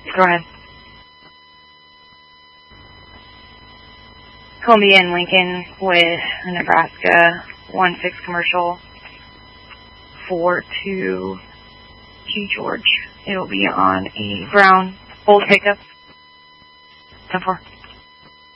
Go ahead. Columbia and Lincoln with Nebraska 1-6 commercial 4-2 G George. It will be on a brown old pickup. 10-4.